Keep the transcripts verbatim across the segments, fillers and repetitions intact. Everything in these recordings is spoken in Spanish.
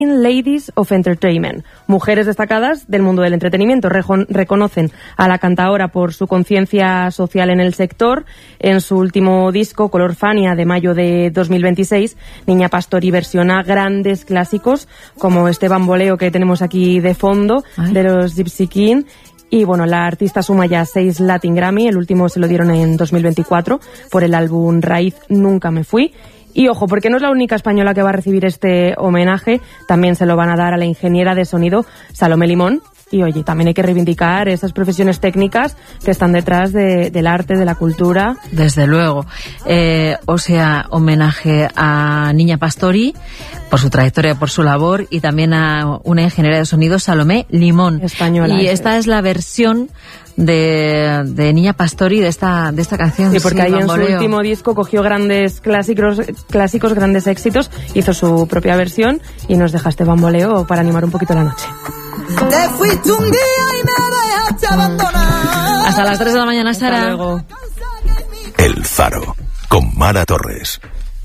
Ladies of Entertainment, mujeres destacadas del mundo del entretenimiento. Rejon- reconocen a la cantaora por su conciencia social en el sector. En su último disco, Color Fania, de mayo de dos mil veintiséis, Niña Pastori versiona grandes clásicos como este bamboleo que tenemos aquí de fondo, Ay. de los Gypsy King. Y bueno, la artista suma ya seis Latin Grammy, el último se lo dieron en dos mil veinticuatro por el álbum Raíz Nunca Me Fui. Y ojo, porque no es la única española que va a recibir este homenaje, también se lo van a dar a la ingeniera de sonido Salomé Limón. Y oye, también hay que reivindicar esas profesiones técnicas que están detrás de, del arte, de la cultura. Desde luego. Eh, o sea, homenaje a Niña Pastori por su trayectoria, por su labor, y también a una ingeniera de sonido, Salomé Limón. Española. Y esta es la versión de, de Niña Pastori de esta de esta canción. Sí, porque sí, ahí bamboleo. En su último disco cogió grandes clásicos, clásicos, grandes éxitos, hizo su propia versión y nos deja este bamboleo para animar un poquito la noche. Te fuiste un día y me dejaste abandonar. Hasta las tres de la mañana, Sara. Hasta luego. El Faro, con Mara Torres.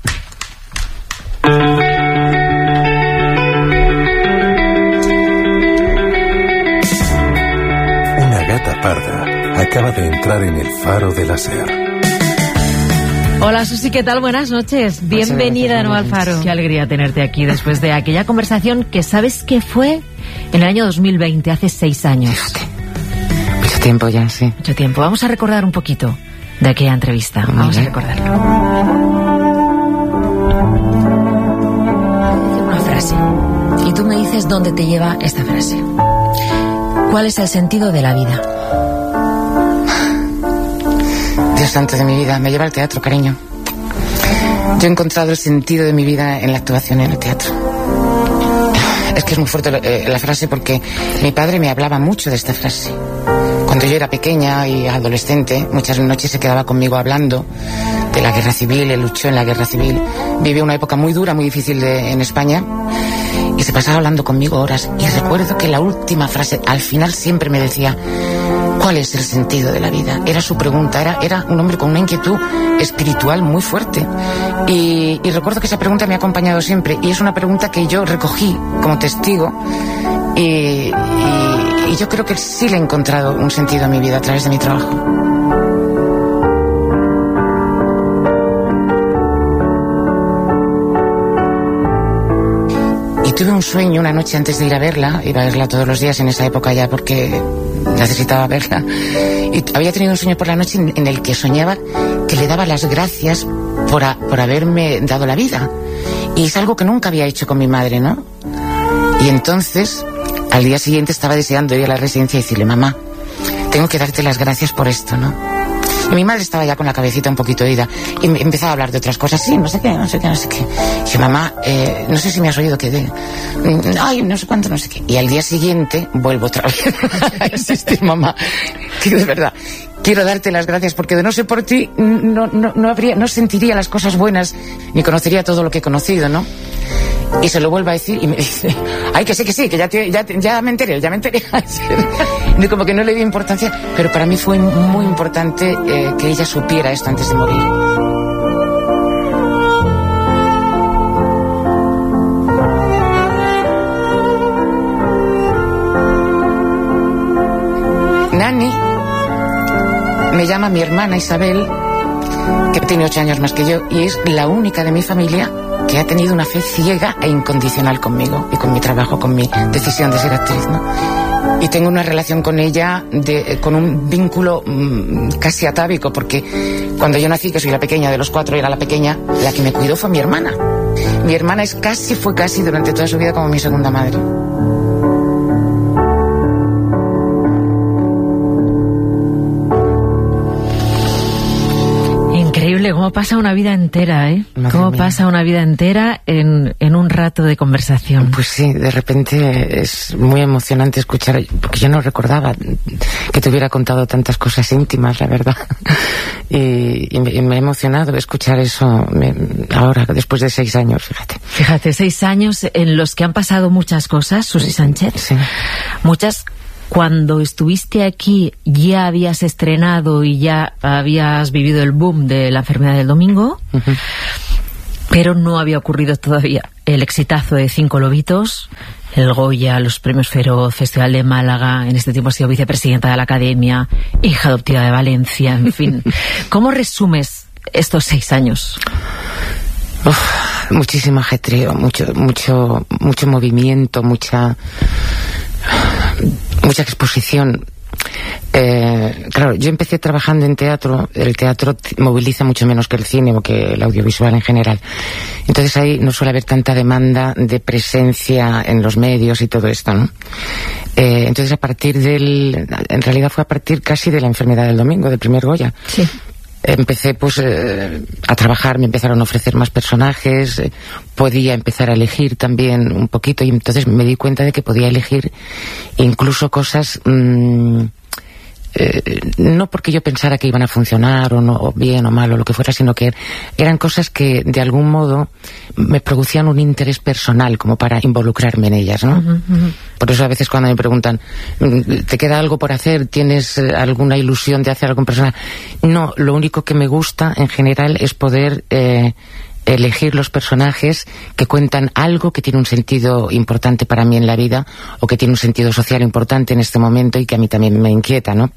Una gata parda acaba de entrar en el Faro de la SER. Hola Susi, ¿qué tal? Buenas noches. Bienvenida de nuevo al Faro. Qué alegría tenerte aquí después de aquella conversación que sabes que fue en el año dos mil veinte, hace seis años. Fíjate. Mucho tiempo ya, sí. Mucho tiempo. Vamos a recordar un poquito de aquella entrevista. Muy Vamos bien. a recordarlo. Una frase. Y tú me dices dónde te lleva esta frase. ¿Cuál es el sentido de la vida? Dios santo de mi vida, me lleva al teatro, cariño. Yo he encontrado el sentido de mi vida en la actuación, en el teatro. Es que es muy fuerte eh, la frase porque mi padre me hablaba mucho de esta frase. Cuando yo era pequeña y adolescente, muchas noches se quedaba conmigo hablando de la guerra civil, él luchó en la guerra civil, vivió una época muy dura, muy difícil de, en España, y se pasaba hablando conmigo horas. Y recuerdo que la última frase, al final siempre me decía: ¿cuál es el sentido de la vida? Era su pregunta, era, era un hombre con una inquietud espiritual muy fuerte. Y, y recuerdo que esa pregunta me ha acompañado siempre, y es una pregunta que yo recogí como testigo, y, y, y yo creo que sí le he encontrado un sentido a mi vida a través de mi trabajo. Y tuve un sueño una noche antes de ir a verla, iba a verla todos los días en esa época ya porque necesitaba verla, y había tenido un sueño por la noche en, en el que soñaba que le daba las gracias por, a, por haberme dado la vida, y es algo que nunca había hecho con mi madre, ¿no? Y entonces al día siguiente estaba deseando ir a la residencia y decirle: mamá, tengo que darte las gracias por esto, ¿no? Y mi madre estaba ya con la cabecita un poquito oída y me empezaba a hablar de otras cosas. Sí, no sé qué, no sé qué, no sé qué. Y dije: mamá, eh, no sé si me has oído que de... Ay, no sé cuánto, no sé qué. Y al día siguiente vuelvo otra vez a insistir: mamá, que de verdad quiero darte las gracias porque de no ser por ti no, no, no habría, no sentiría las cosas buenas ni conocería todo lo que he conocido, ¿no? Y se lo vuelvo a decir y me dice: ay, que sí, que sí, que ya, te, ya, ya me enteré, ya me enteré. Y como que no le di importancia, pero para mí fue muy importante eh, que ella supiera esto antes de morir. Nani me llama mi hermana Isabel, que tiene ocho años más que yo, y es la única de mi familia que ha tenido una fe ciega e incondicional conmigo y con mi trabajo, con mi decisión de ser actriz, ¿no? Y tengo una relación con ella de, con un vínculo mmm, casi atávico, porque cuando yo nací, que soy la pequeña de los cuatro, era la pequeña, la que me cuidó fue mi hermana. Mi hermana es casi, fue casi durante toda su vida como mi segunda madre. Increíble cómo pasa una vida entera, ¿eh? Madre cómo mía. pasa una vida entera en, en un rato de conversación. Pues sí, de repente es muy emocionante escuchar, porque yo no recordaba que te hubiera contado tantas cosas íntimas, la verdad. Y, y, me, y me ha emocionado escuchar eso me, ahora, después de seis años, fíjate. Fíjate, seis años en los que han pasado muchas cosas, Susi Sánchez. Sí. Muchas. Cuando estuviste aquí ya habías estrenado y ya habías vivido el boom de La enfermedad del domingo. Uh-huh. pero no había ocurrido todavía el exitazo de Cinco Lobitos, el Goya, los premios Feroz, Festival de Málaga. En este tiempo ha sido vicepresidenta de la Academia, hija adoptiva de Valencia, en fin. ¿Cómo resumes estos seis años? Uf, muchísimo ajetreo, mucho, mucho, mucho movimiento, mucha, mucha exposición. Eh, claro, yo empecé trabajando en teatro. El teatro moviliza mucho menos que el cine o que el audiovisual en general. Entonces ahí no suele haber tanta demanda de presencia en los medios y todo esto, ¿no? Eh, entonces a partir del... En realidad fue a partir casi de la enfermedad del domingo, del primer Goya. Sí. Empecé pues eh, a trabajar, me empezaron a ofrecer más personajes, eh, podía empezar a elegir también un poquito, y entonces me di cuenta de que podía elegir incluso cosas mmm, eh, no porque yo pensara que iban a funcionar o no, o bien o mal o lo que fuera, sino que eran cosas que de algún modo me producían un interés personal como para involucrarme en ellas, ¿no? Uh-huh, uh-huh. Por eso a veces cuando me preguntan, ¿te queda algo por hacer? ¿Tienes alguna ilusión de hacer algo personal? No, lo único que me gusta en general es poder eh, elegir los personajes que cuentan algo que tiene un sentido importante para mí en la vida, o que tiene un sentido social importante en este momento y que a mí también me inquieta, ¿no?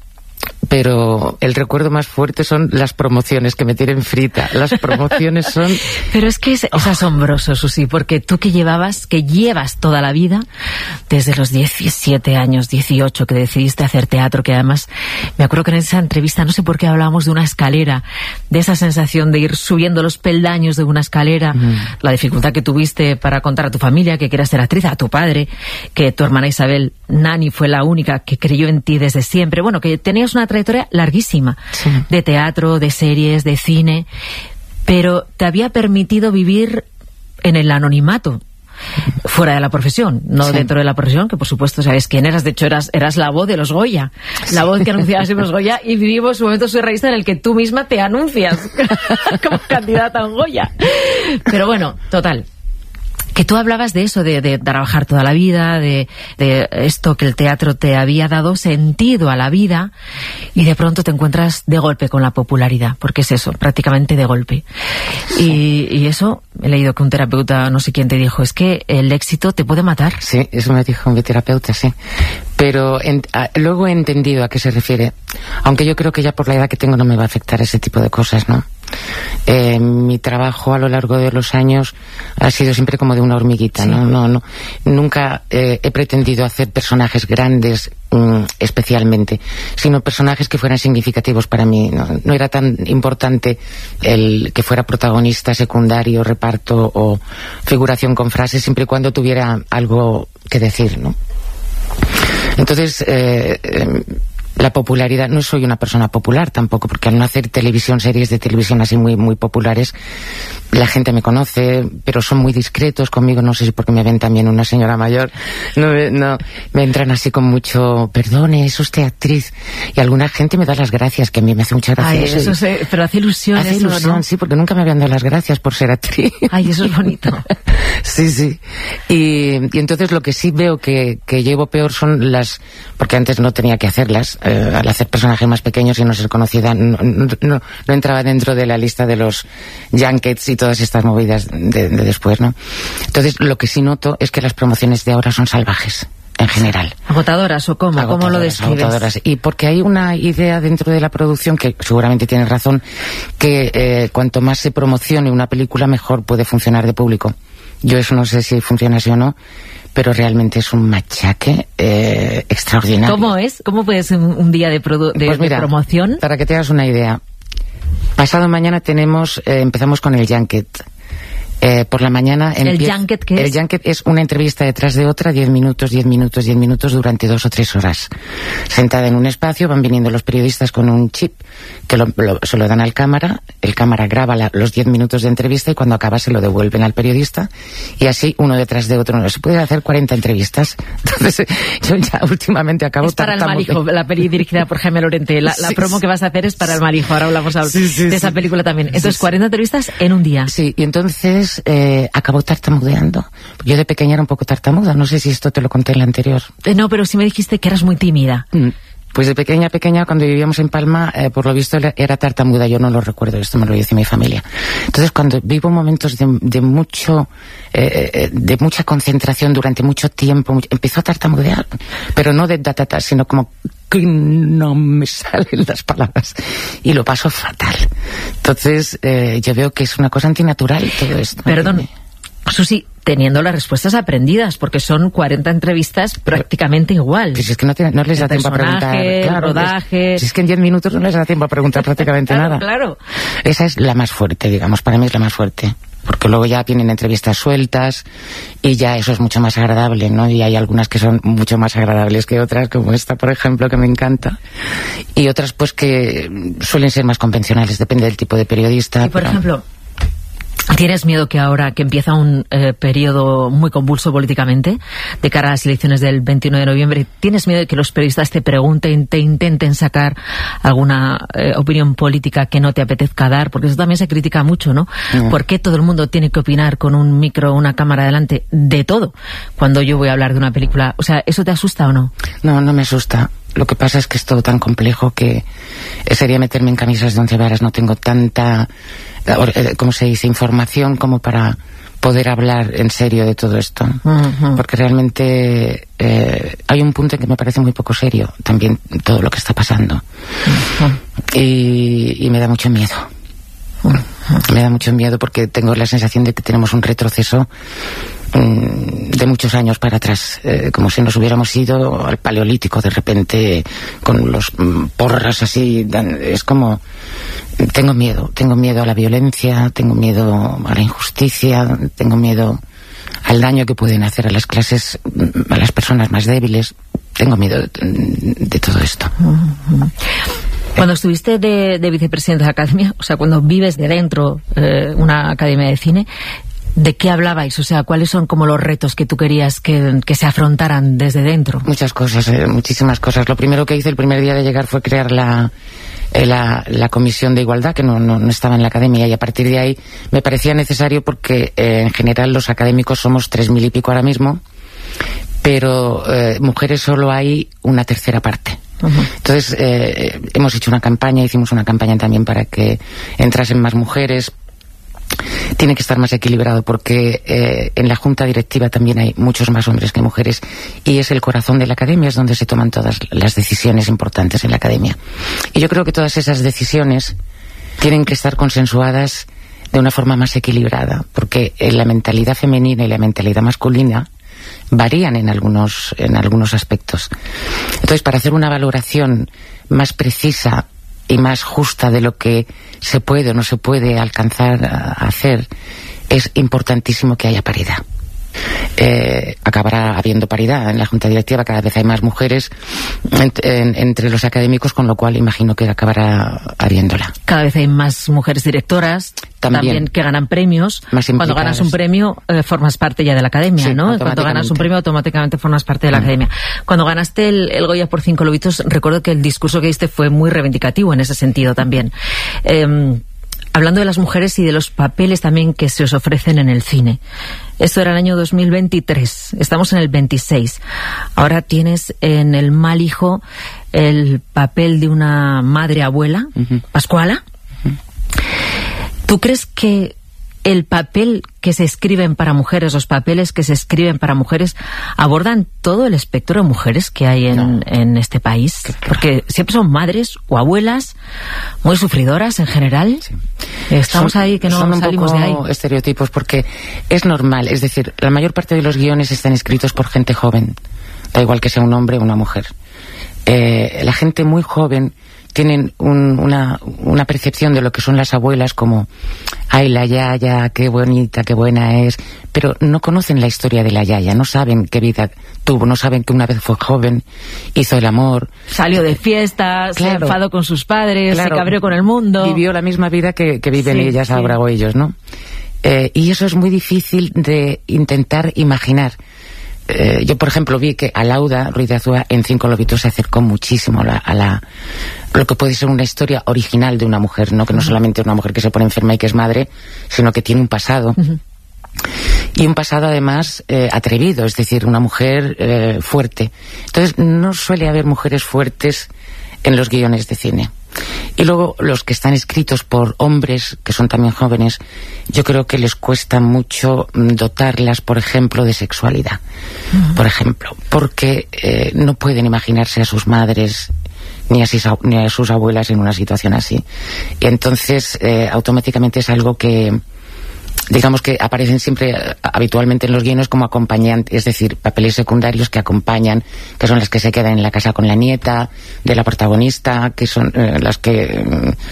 Pero el recuerdo más fuerte son las promociones, que me tienen frita. Las promociones son... Pero es que es, es asombroso, Susi, porque tú que llevabas, que llevas toda la vida, desde los diecisiete años, dieciocho, que decidiste hacer teatro, que además, me acuerdo que en esa entrevista, no sé por qué hablábamos de una escalera, de esa sensación de ir subiendo los peldaños de una escalera, mm. la dificultad que tuviste para contar a tu familia que querías ser actriz, a tu padre, que tu hermana Isabel Nani fue la única que creyó en ti desde siempre, bueno, que tenías una trayectoria larguísima, sí, de teatro, de series, de cine, pero te había permitido vivir en el anonimato, fuera de la profesión, no sí. dentro de la profesión, que por supuesto sabes quién eras. De hecho eras, eras la voz de los Goya, sí. la voz que anunciaba siempre los Goya, y vivimos un momento surrealista en el que tú misma te anuncias como candidata a un Goya. Pero bueno, total, que tú hablabas de eso, de, de trabajar toda la vida, de, de esto, que el teatro te había dado sentido a la vida, y de pronto te encuentras de golpe con la popularidad, porque es eso, prácticamente de golpe. Sí. Y, y eso, he leído que un terapeuta, no sé quién te dijo, es que el éxito te puede matar. Sí, eso me dijo mi terapeuta, sí. Pero en, a, luego he entendido a qué se refiere, aunque yo creo que ya por la edad que tengo no me va a afectar ese tipo de cosas, ¿no? Eh, mi trabajo a lo largo de los años ha sido siempre como de una hormiguita, sí. ¿no? No, no, nunca eh, he pretendido hacer personajes grandes mm, especialmente, sino personajes que fueran significativos para mí. No, no era tan importante el que fuera protagonista, secundario, reparto o figuración con frases, siempre y cuando tuviera algo que decir, ¿no? Entonces, eh, eh, la popularidad, no soy una persona popular tampoco, porque al no hacer televisión, series de televisión así muy muy populares, la gente me conoce, pero son muy discretos conmigo, no sé si porque me ven también una señora mayor, no, no me entran así con mucho, perdone, es usted actriz, y alguna gente me da las gracias, que a mí me hace mucha gracia. Ay, eso, eso sé, pero hace ilusión hace eso, ilusión, ¿no? Sí, porque nunca me habían dado las gracias por ser actriz. Ay, eso es bonito. Sí, sí. Y, y entonces lo que sí veo que, que llevo peor son las, porque antes no tenía que hacerlas, eh, al hacer personajes más pequeños y no ser conocida, no, no, no, no entraba dentro de la lista de los junkets y todas estas movidas de, de después, ¿no? Entonces lo que sí noto es que las promociones de ahora son salvajes, en general. ¿Agotadoras o cómo? Agotadoras, ¿Cómo lo describes? Agotadoras. Y porque hay una idea dentro de la producción, que seguramente tienes razón, que eh, cuanto más se promocione una película, mejor puede funcionar de público. Yo eso no sé si funciona así o no, pero realmente es un machaque eh, extraordinario. ¿Cómo es? ¿Cómo puede ser un, un día de, produ de, pues mira, de promoción? Para que te hagas una idea, pasado mañana tenemos, eh, empezamos con el junket. Eh, por la mañana... ¿El junket qué es? El junket es una entrevista detrás de otra, diez minutos, diez minutos, diez minutos, durante dos o tres horas. Sentada en un espacio, van viniendo los periodistas con un chip, que lo, lo, se lo dan al cámara, el cámara graba la, los diez minutos de entrevista y cuando acaba se lo devuelven al periodista, y así uno detrás de otro. Se puede hacer cuarenta entrevistas. Entonces, yo ya últimamente acabo... Es para el Malijo, la peli dirigida por Jaime Lorente. La, la sí, promo sí. que vas a hacer es para el Malijo. Ahora hablamos sí, sí, de esa sí. película también. Entonces, sí, cuarenta entrevistas en un día. Sí, y entonces... Eh, acabó tartamudeando. Yo de pequeña era un poco tartamuda, no sé si esto te lo conté en la anterior. Eh, no, pero sí me dijiste que eras muy tímida. Mm. Pues de pequeña, pequeña, cuando vivíamos en Palma, eh, por lo visto era tartamuda, yo no lo recuerdo, esto me lo dice mi familia. Entonces, cuando vivo momentos de, de mucho, eh, de mucha concentración durante mucho tiempo, mucho, empezó a tartamudear, pero no de tatata, sino como que no me salen las palabras y lo paso fatal. Entonces, eh, yo veo que es una cosa antinatural todo esto. Perdón, Susi, teniendo las respuestas aprendidas, porque son cuarenta entrevistas prácticamente igual. Pues es que no, te, no les da tiempo a preguntar. Claro, rodaje. Es, es que en diez minutos no les da tiempo a preguntar prácticamente claro, nada. Claro. Esa es la más fuerte, digamos, para mí es la más fuerte. Porque luego ya tienen entrevistas sueltas y ya eso es mucho más agradable, ¿no? Y hay algunas que son mucho más agradables que otras, como esta, por ejemplo, que me encanta. Y otras, pues, que suelen ser más convencionales, depende del tipo de periodista. Y, por pero... ejemplo... ¿Tienes miedo que ahora que empieza un eh, periodo muy convulso políticamente de cara a las elecciones del veintiuno de noviembre, tienes miedo de que los periodistas te pregunten, te intenten sacar alguna eh, opinión política que no te apetezca dar? Porque eso también se critica mucho, ¿no? Mm. ¿Por qué todo el mundo tiene que opinar con un micro, una cámara delante de todo cuando yo voy a hablar de una película? O sea, ¿eso te asusta o no? No, no me asusta. Lo que pasa es que es todo tan complejo que sería meterme en camisas de once varas. No tengo tanta, ¿cómo se dice?, información como para poder hablar en serio de todo esto. Uh-huh. Porque realmente eh, hay un punto en que me parece muy poco serio también todo lo que está pasando. Uh-huh. y, y me da mucho miedo. Uh-huh. Me da mucho miedo porque tengo la sensación de que tenemos un retroceso de muchos años para atrás, eh, como si nos hubiéramos ido al paleolítico de repente con los mm, porras así. Es como, tengo miedo, tengo miedo a la violencia, tengo miedo a la injusticia, tengo miedo al daño que pueden hacer a las clases, a las personas más débiles. Tengo miedo de, de todo esto. Cuando estuviste de, de vicepresidente de la Academia, o sea, cuando vives de dentro eh, una academia de cine, ¿de qué hablabais? O sea, ¿cuáles son como los retos que tú querías que, que se afrontaran desde dentro? Muchas cosas, eh, muchísimas cosas. Lo primero que hice el primer día de llegar fue crear la, eh, la, la Comisión de Igualdad, que no, no, no estaba en la Academia, y a partir de ahí me parecía necesario porque eh, en general los académicos somos tres mil y pico ahora mismo, pero eh, mujeres solo hay una tercera parte. Uh-huh. Entonces, eh, hemos hecho una campaña, hicimos una campaña también para que entrasen más mujeres. Tiene que estar más equilibrado porque eh, en la junta directiva también hay muchos más hombres que mujeres y es el corazón de la academia, es donde se toman todas las decisiones importantes en la academia. Y yo creo que todas esas decisiones tienen que estar consensuadas de una forma más equilibrada, porque eh, la mentalidad femenina y la mentalidad masculina varían en algunos, en algunos aspectos. Entonces, para hacer una valoración más precisa y más justa de lo que se puede o no se puede alcanzar a hacer, es importantísimo que haya paridad. Eh, acabará habiendo paridad en la junta directiva, cada vez hay más mujeres en, en, entre los académicos, con lo cual imagino que acabará habiéndola. Cada vez hay más mujeres directoras también, también que ganan premios. Cuando ganas un premio eh, formas parte ya de la academia, sí, ¿no? Cuando ganas un premio automáticamente formas parte de la mm. academia. Cuando ganaste el, el Goya por Cinco Lobitos, recuerdo que el discurso que diste fue muy reivindicativo en ese sentido también. Eh, Hablando de las mujeres y de los papeles también que se os ofrecen en el cine. Esto era el año dos mil veintitrés, estamos en el veintiséis. Ahora tienes en El mal hijo el papel de una madre abuela, uh-huh. Pascuala. Uh-huh. ¿Tú crees que el papel que se escriben para mujeres, los papeles que se escriben para mujeres, abordan todo el espectro de mujeres que hay en, no. en este país? Porque siempre son madres o abuelas muy sufridoras en general. Sí. Estamos son, ahí que no son salimos un poco de ahí. Estereotipos, porque es normal, es decir, la mayor parte de los guiones están escritos por gente joven, da igual que sea un hombre o una mujer. Eh, la gente muy joven tienen un, una, una percepción de lo que son las abuelas como, ay, la yaya, qué bonita, qué buena es, pero no conocen la historia de la yaya, no saben qué vida tuvo, no saben que una vez fue joven, hizo el amor, salió de fiestas, claro, se enfadó con sus padres, claro, se cabreó con el mundo, vivió la misma vida que, que viven sí, ellas sí. ahora o ellos, ¿no? Eh, y eso es muy difícil de intentar imaginar. Eh, yo, por ejemplo, vi que Alauda Ruiz de Azúa en Cinco Lobitos se acercó muchísimo a la, a la lo que puede ser una historia original de una mujer, no que no solamente una mujer que se pone enferma y que es madre, sino que tiene un pasado. Uh-huh. y un pasado además eh, atrevido, es decir, una mujer eh, fuerte. Entonces no suele haber mujeres fuertes en los guiones de cine. Y luego los que están escritos por hombres que son también jóvenes, yo creo que les cuesta mucho dotarlas, por ejemplo, de sexualidad. Uh-huh. Por ejemplo, porque eh, no pueden imaginarse a sus madres ni a, sus, ni a sus abuelas en una situación así. Y entonces eh, automáticamente es algo que, digamos que aparecen siempre uh, habitualmente en los guiones como acompañantes, es decir, papeles secundarios que acompañan, que son las que se quedan en la casa con la nieta de la protagonista, que son uh, las que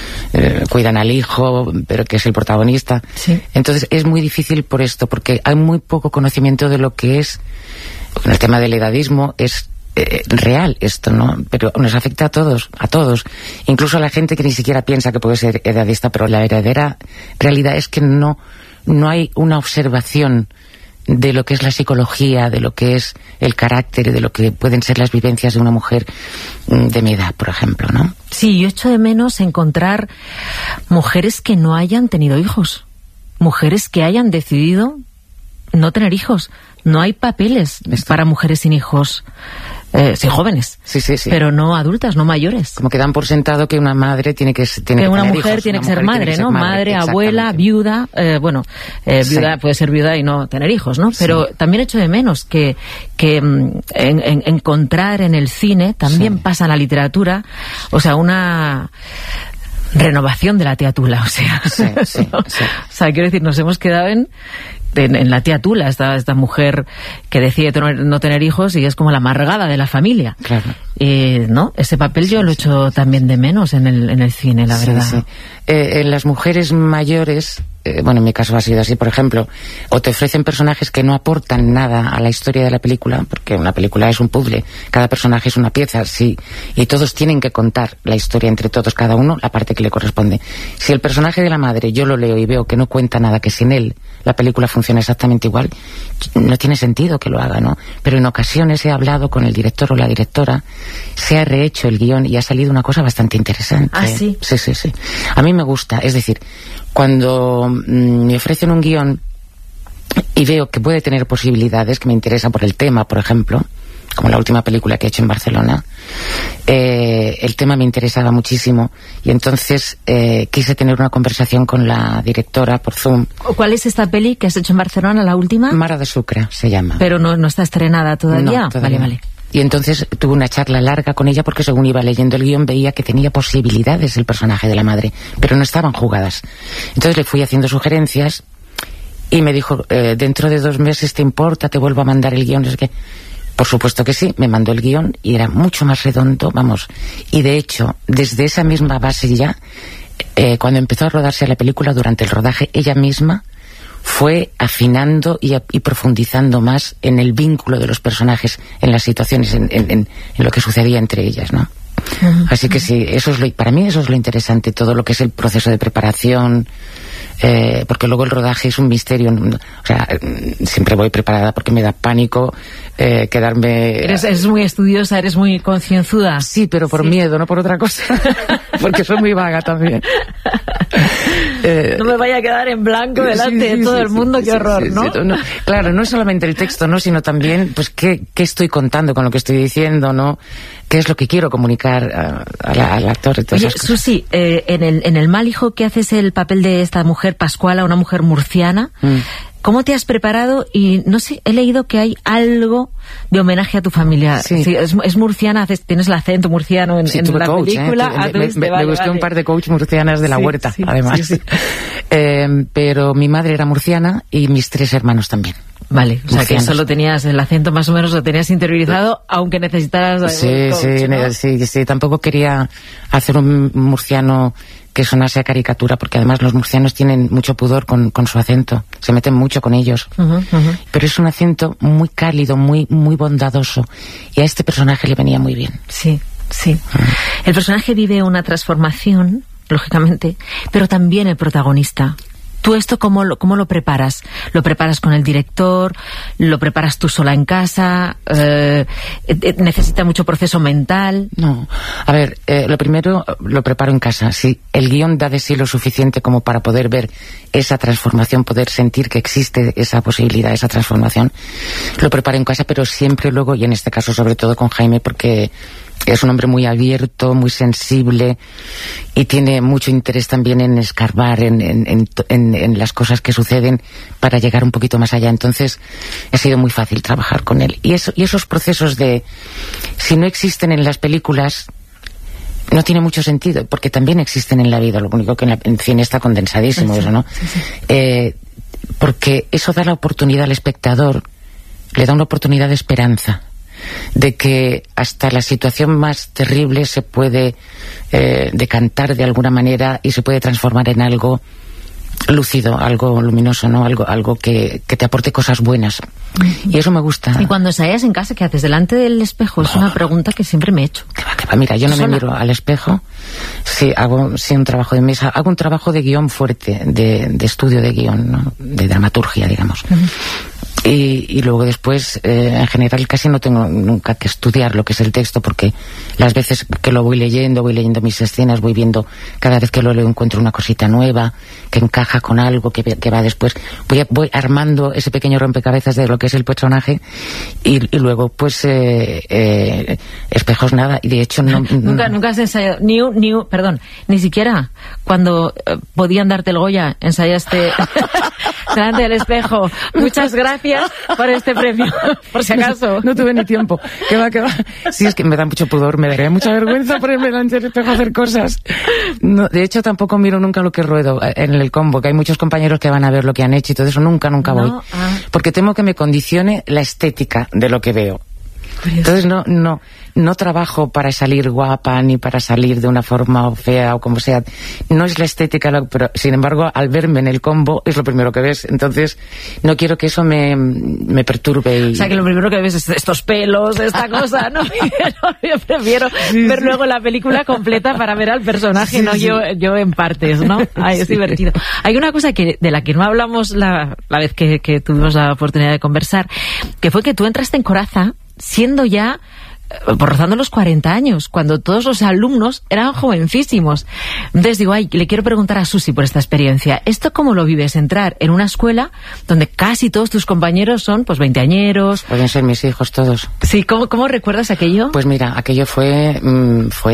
uh, cuidan al hijo, pero que es el protagonista. Sí. Entonces es muy difícil por esto, porque hay muy poco conocimiento de lo que es, en el tema del edadismo, es eh, real esto, ¿no? Pero nos afecta a todos, a todos, incluso a la gente que ni siquiera piensa que puede ser edadista, pero la verdadera realidad es que no no hay una observación de lo que es la psicología, de lo que es el carácter, de lo que pueden ser las vivencias de una mujer de mi edad, por ejemplo, ¿no? Sí, yo echo de menos encontrar mujeres que no hayan tenido hijos, mujeres que hayan decidido no tener hijos. No hay papeles Esto. para mujeres sin hijos, eh, sin jóvenes, sí, sí, sí. pero no adultas, no mayores. Como que dan por sentado que una madre tiene que tiene que, que una tener mujer hijos, tiene una que ser mujer madre, tiene que ¿no? ser madre, Madre, abuela, viuda, eh, bueno, eh, viuda Sí. puede ser viuda y no tener hijos, ¿no? Pero Sí. también echo de menos que, que mm, en, en, encontrar en el cine, también Sí. pasa en la literatura, o sea, una renovación de la tía Tula, o sea, Sí, sí, ¿no? sí. O sea, quiero decir, nos hemos quedado en En, en la tía Tula, esta, esta mujer que decide tener, no tener hijos y es como la amargada de la familia. Claro. Eh, ¿no? Ese papel yo Sí, lo sí. echo también de menos en el, en el cine, la Sí, verdad. sí. Eh, en las mujeres mayores, eh, bueno, en mi caso ha sido así, por ejemplo, o te ofrecen personajes que no aportan nada a la historia de la película, porque una película es un puzzle, cada personaje es una pieza, sí, y todos tienen que contar la historia entre todos, cada uno la parte que le corresponde. Si el personaje de la madre yo lo leo y veo que no cuenta nada, que sin él la película funciona exactamente igual, no tiene sentido que lo haga, ¿no? Pero en ocasiones he hablado con el director o la directora, se ha rehecho el guión y ha salido una cosa bastante interesante. ¿Ah, sí? Sí, sí, sí. A mí me gusta, es decir, cuando mmm, me ofrecen un guión y veo que puede tener posibilidades, que me interesa por el tema, por ejemplo, como la última película que he hecho en Barcelona, eh, el tema me interesaba muchísimo y entonces eh, quise tener una conversación con la directora por Zoom. ¿Cuál es esta peli que has hecho en Barcelona, la última? Mara de Sucre se llama. Pero no, no está estrenada todavía. No, todavía. Vale, vale. Y entonces tuve una charla larga con ella porque según iba leyendo el guión veía que tenía posibilidades el personaje de la madre, pero no estaban jugadas. Entonces le fui haciendo sugerencias y me dijo, eh, dentro de dos meses te importa, te vuelvo a mandar el guión, no sé qué. Por supuesto que sí, me mandó el guión y era mucho más redondo, vamos. Y de hecho, desde esa misma base ya, eh, cuando empezó a rodarse la película, durante el rodaje, ella misma fue afinando y, a, y profundizando más en el vínculo de los personajes, en las situaciones, en, en, en, en lo que sucedía entre ellas, ¿no? Uh-huh. Así que sí, eso es lo, para mí eso es lo interesante, todo lo que es el proceso de preparación, eh, porque luego el rodaje es un misterio, o sea, siempre voy preparada porque me da pánico eh, quedarme... Eres, eres muy estudiosa, eres muy concienzuda. Sí, pero por sí. miedo, no por otra cosa, porque soy muy vaga también. eh, no me vaya a quedar en blanco delante sí, sí, de todo sí, el mundo, sí, qué horror, sí, ¿no? Sí, no, claro, no es solamente el texto, ¿no? Sino también, pues, qué, qué estoy contando con lo que estoy diciendo, ¿no? ¿Qué es lo que quiero comunicar a, a la, al actor? Oye, Susi, eh, en, el, en el Mal Hijo, que haces el papel de esta mujer Pascuala, una mujer murciana, mm. ¿cómo te has preparado? Y no sé, he leído que hay algo de homenaje a tu familia. Sí. Sí, es, es murciana, haces, tienes el acento murciano en, sí, en la coach, película. ¿eh? Ah, me, viste, me, vale, me busqué vale. un par de coach murcianas de la sí, huerta, sí, además. Sí, sí. eh, pero mi madre era murciana y mis tres hermanos también. Vale, o sea que solo tenías el acento más o menos, lo tenías interiorizado, aunque necesitaras... Sí, coach, sí, ¿no? sí, sí, tampoco quería hacer un murciano que sonase a caricatura, porque además los murcianos tienen mucho pudor con, con su acento, se meten mucho con ellos. Uh-huh, uh-huh. Pero es un acento muy cálido, muy, muy bondadoso, y a este personaje le venía muy bien. Sí, sí. Uh-huh. El personaje vive una transformación, lógicamente, pero también el protagonista. ¿Tú esto cómo lo, cómo lo preparas? ¿Lo preparas con el director? ¿Lo preparas tú sola en casa? Eh, ¿Necesita mucho proceso mental? No. A ver, eh, lo primero lo preparo en casa. Si el guión da de sí lo suficiente como para poder ver esa transformación, poder sentir que existe esa posibilidad, esa transformación, lo preparo en casa, pero siempre luego, y en este caso sobre todo con Jaime, porque es un hombre muy abierto, muy sensible y tiene mucho interés también en escarbar en, en, en, en las cosas que suceden para llegar un poquito más allá. Entonces ha sido muy fácil trabajar con él. Y, eso, y esos procesos de, si no existen en las películas, no tiene mucho sentido, porque también existen en la vida, lo único que en, la, en cine está condensadísimo, sí, eso, ¿no? Sí, sí. Eh, porque eso da la oportunidad al espectador, le da una oportunidad de esperanza, de que hasta la situación más terrible se puede eh, decantar de alguna manera y se puede transformar en algo lúcido, algo luminoso, ¿no? Algo, algo que, que te aporte cosas buenas. Y eso me gusta. ¿Y cuando ensayas en casa, qué haces? ¿Delante del espejo? Es oh. una pregunta que siempre me he hecho. ¿Qué va, qué va? Mira, yo no me miro al espejo. Sí, hago sí, un trabajo de mesa. Hago un trabajo de guión fuerte, de, de estudio de guión, ¿no? De dramaturgia, digamos. Uh-huh. Y, y luego después, eh, en general, casi no tengo nunca que estudiar lo que es el texto, porque las veces que lo voy leyendo, voy leyendo mis escenas, voy viendo, cada vez que lo leo encuentro una cosita nueva, que encaja con algo, que, que va después. Voy, voy armando ese pequeño rompecabezas de lo que es el personaje, y, y luego, pues, eh, eh, espejos nada, y de hecho no... nunca, no. nunca has ensayado, ni un, ni un, perdón, ni siquiera cuando eh, podían darte el Goya, ensayaste delante del espejo. Muchas gracias por este premio, por si acaso. No, no tuve ni tiempo. ¿Qué va, qué va? Sí, es que me da mucho pudor, me daría mucha vergüenza ponerme delante del espejo a hacer cosas. No, de hecho, tampoco miro nunca lo que ruedo en el combo, que hay muchos compañeros que van a ver lo que han hecho y todo eso. Nunca, nunca voy. No, ah. Porque temo que me condicione la estética de lo que veo. Curioso. Entonces no, no, no trabajo para salir guapa ni para salir de una forma fea o como sea. No es la estética, pero sin embargo al verme en el combo es lo primero que ves. Entonces no quiero que eso me, me perturbe. Y... O sea, que lo primero que ves es estos pelos, esta cosa, ¿no? Yo prefiero sí, ver sí. luego la película completa para ver al personaje, sí, no sí. yo yo en partes, ¿no? Ay, es sí. divertido. Hay una cosa que de la que no hablamos la, la vez que, que tuvimos la oportunidad de conversar, que fue que tú entraste en Coraza siendo ya, por rozando los cuarenta años, cuando todos los alumnos eran jovencísimos. Entonces digo, ay, le quiero preguntar a Susi por esta experiencia. ¿Esto cómo lo vives? Entrar en una escuela donde casi todos tus compañeros son, pues, veinteañeros. Pueden ser mis hijos todos. Sí, ¿cómo, cómo recuerdas aquello? Pues mira, aquello fue, fue,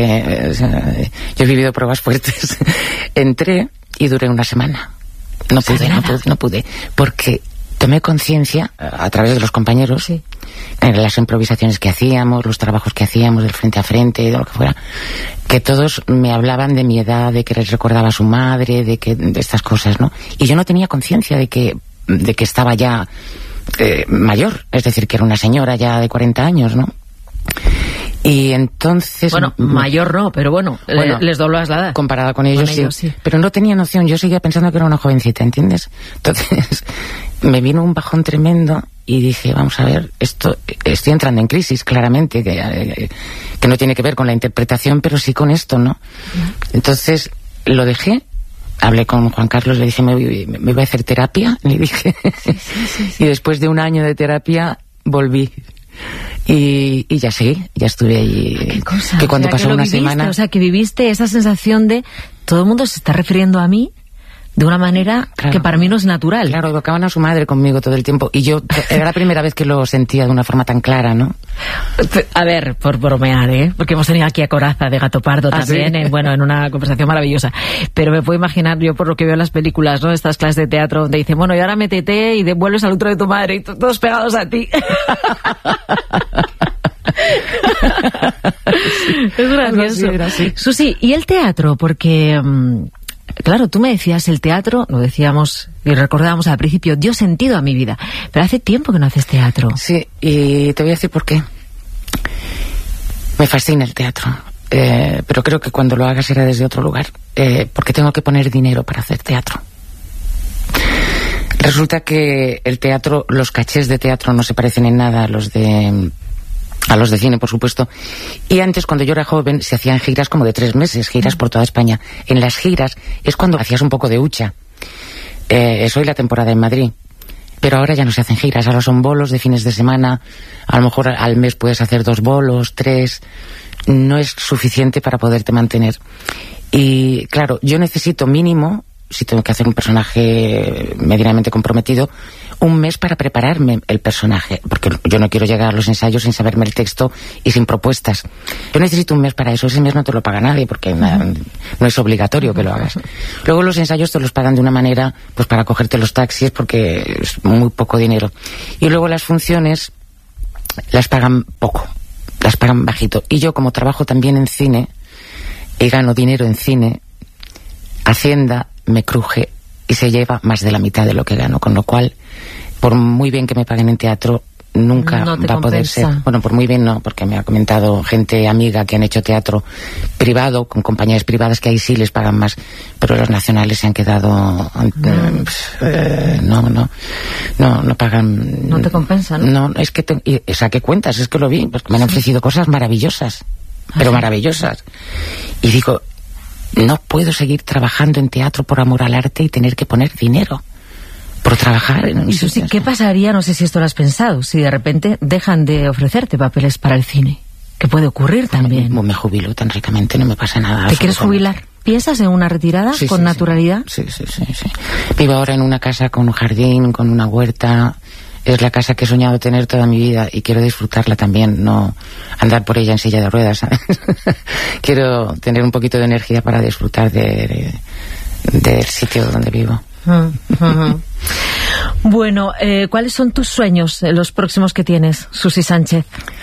eh, yo he vivido pruebas fuertes. Entré y duré una semana. No pude, no pude, no pude, porque tomé conciencia a través de los compañeros, sí. en las improvisaciones que hacíamos, los trabajos que hacíamos del frente a frente, de lo que fuera, que todos me hablaban de mi edad, de que les recordaba a su madre, de que de estas cosas, ¿no? Y yo no tenía conciencia de que de que estaba ya eh, mayor, es decir, que era una señora ya de cuarenta años, ¿no? Y entonces... Bueno, mayor no, pero bueno, bueno les doblas la edad. Comparada con ellos, con ellos sí. sí. Pero no tenía noción, yo seguía pensando que era una jovencita, ¿entiendes? Entonces me vino un bajón tremendo y dije, vamos a ver, esto estoy entrando en crisis, claramente, que, que no tiene que ver con la interpretación, pero sí con esto, ¿no? Entonces lo dejé, hablé con Juan Carlos, le dije, me, me voy a hacer terapia, le dije. Sí, sí, sí, sí. Y después de un año de terapia volví. Y, y ya seguí, ya estuve ahí. ¿Qué cosa? Que cuando o sea, pasó que una viviste, semana... O sea, que viviste esa sensación de todo el mundo se está refiriendo a mí de una manera claro, que para mí no es natural. Claro, evocaban a su madre conmigo todo el tiempo. Y yo, era la primera vez que lo sentía de una forma tan clara, ¿no? A ver, por bromear, ¿eh? Porque hemos tenido aquí a Coraza de Gato Pardo ¿Ah, también, sí? en, bueno, en una conversación maravillosa. Pero me puedo imaginar, yo por lo que veo en las películas, ¿no? Estas clases de teatro donde dicen, bueno, y ahora métete y devuelves al otro de tu madre y todos pegados a ti. Es gracioso. Era así. Susi, ¿y el teatro? Porque... Um, claro, tú me decías, el teatro, lo decíamos y recordábamos al principio, dio sentido a mi vida. Pero hace tiempo que no haces teatro. Sí, y te voy a decir por qué. Me fascina el teatro. Eh, pero creo que cuando lo hagas será desde otro lugar. Eh, porque tengo que poner dinero para hacer teatro. Resulta que el teatro, los cachés de teatro no se parecen en nada a los de... a los de cine, por supuesto. Y antes, cuando yo era joven, se hacían giras como de tres meses, giras por toda España. En las giras es cuando hacías un poco de hucha. Eh, soy la temporada en Madrid. Pero ahora ya no se hacen giras, ahora son bolos de fines de semana. A lo mejor al mes puedes hacer dos bolos, tres. No es suficiente para poderte mantener. Y claro, yo necesito mínimo, si tengo que hacer un personaje medianamente comprometido, un mes para prepararme el personaje, porque yo no quiero llegar a los ensayos sin saberme el texto y sin propuestas. Yo necesito un mes para eso. Ese mes no te lo paga nadie, porque na, no es obligatorio que lo hagas. Luego los ensayos te los pagan de una manera, pues para cogerte los taxis, porque es muy poco dinero. Y luego las funciones las pagan poco, las pagan bajito. Y yo, como trabajo también en cine y gano dinero en cine, Hacienda me cruje y se lleva más de la mitad de lo que gano, con lo cual, por muy bien que me paguen en teatro, nunca no va a poder compensa. ser. Bueno, por muy bien no, porque me ha comentado gente amiga que han hecho teatro privado, con compañías privadas, que ahí sí les pagan más, pero los nacionales se han quedado... No, eh, eh, no, no, no, no pagan... No te compensa, ¿no? No, es que te, y, saqué cuentas, es que lo vi, porque me han ofrecido cosas maravillosas, pero maravillosas. Y digo, no puedo seguir trabajando en teatro por amor al arte y tener que poner dinero por trabajar en Y Susi, ¿qué pasaría, no sé si esto lo has pensado, si de repente dejan de ofrecerte papeles para el cine? ¿Qué puede ocurrir también? Me, me jubilo tan ricamente, no me pasa nada. ¿Te quieres jubilar? ¿Piensas en una retirada Sí, con sí, naturalidad? Sí, sí, sí, sí. Vivo ahora en una casa con un jardín, con una huerta. Es la casa que he soñado tener toda mi vida y quiero disfrutarla también, no andar por ella en silla de ruedas, ¿sabes? Quiero tener un poquito de energía para disfrutar de, de, del sitio donde vivo. Uh, uh-huh. Bueno, eh, ¿cuáles son tus sueños, eh, los próximos que tienes, Susi Sánchez?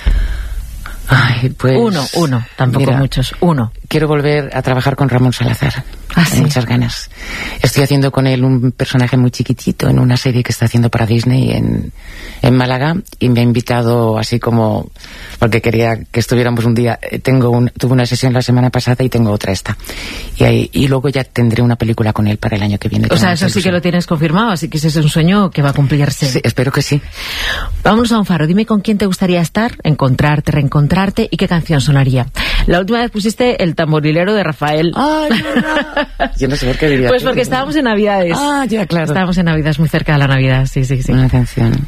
Ay, pues... Uno, uno, tampoco mira, muchos, uno. Quiero volver a trabajar con Ramón Salazar. Ah, Tengo sí. muchas ganas. Estoy haciendo con él un personaje muy chiquitito en una serie que está haciendo para Disney en, en Málaga, y me ha invitado así como porque quería que estuviéramos un día. Tengo un, tuve una sesión la semana pasada y tengo otra esta. Y, ahí, y luego ya tendré una película con él para el año que viene. O sea, eso sí que lo tienes confirmado, así que ese es un sueño que va a cumplirse. Sí, espero que sí. Vámonos a un faro. Dime con quién te gustaría estar, encontrarte, reencontrarte y qué canción sonaría. La última vez pusiste El tamborilero de Rafael. Ay, yo no sé por qué diría. Pues porque estábamos en Navidades. Ah, ya, claro. Estábamos en Navidades, muy cerca de la Navidad, sí, sí, sí. Una canción.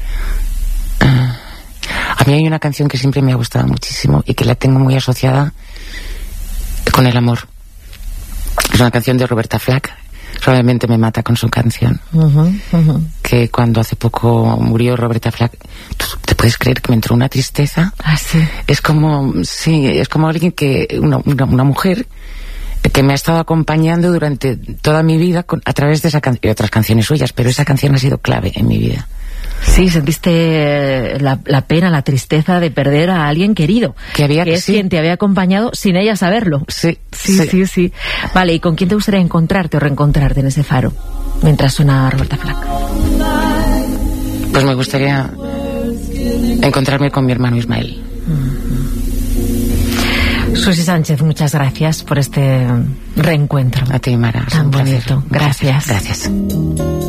A mí hay una canción que siempre me ha gustado muchísimo y que la tengo muy asociada con el amor. Es una canción de Roberta Flack. Suavemente me mata con su canción. Uh-huh, uh-huh. Que cuando hace poco murió Roberta Flack, ¿tú te puedes creer que me entró una tristeza? Ah, sí. Es como, sí, es como alguien que, una, una, una mujer que me ha estado acompañando durante toda mi vida con, a través de esa canción y otras canciones suyas, pero esa canción ha sido clave en mi vida. Sí, sentiste la, la pena, la tristeza de perder a alguien querido. Que había que que es sí. quien te había acompañado sin ella saberlo. Sí, Sí, sí, sí, sí. Vale, ¿y con quién te gustaría encontrarte o reencontrarte en ese faro? Mientras suena Roberta Flack. Pues me gustaría encontrarme con mi hermano Ismael. Susi Sánchez, muchas gracias por este reencuentro. A ti, Mara. Tan un placer. bonito. Gracias. Gracias. Gracias.